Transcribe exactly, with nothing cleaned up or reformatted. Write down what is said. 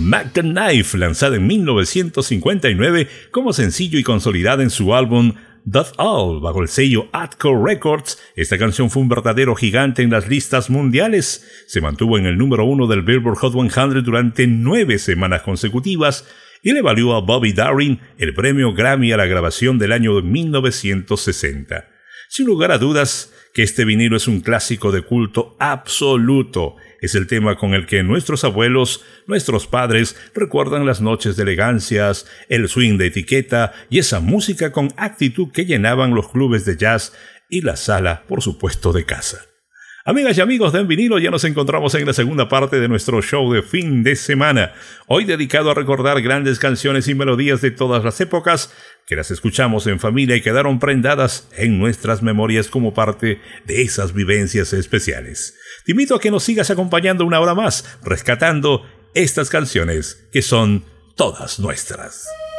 Mac the Knife, lanzada en mil novecientos cincuenta y nueve como sencillo y consolidada en su álbum That's All, bajo el sello Atco Records. Esta canción fue un verdadero gigante en las listas mundiales. Se mantuvo en el número uno del Billboard Hot cien durante nueve semanas consecutivas y le valió a Bobby Darin el premio Grammy a la grabación del año mil novecientos sesenta. Sin lugar a dudas que este vinilo es un clásico de culto absoluto. Es el tema con el que nuestros abuelos, nuestros padres, recuerdan las noches de elegancias, el swing de etiqueta y esa música con actitud que llenaban los clubes de jazz y la sala, por supuesto, de casa. Amigas y amigos de En Vinilo, ya nos encontramos en la segunda parte de nuestro show de fin de semana. Hoy dedicado a recordar grandes canciones y melodías de todas las épocas que las escuchamos en familia y quedaron prendadas en nuestras memorias como parte de esas vivencias especiales. Te invito a que nos sigas acompañando una hora más, rescatando estas canciones que son todas nuestras.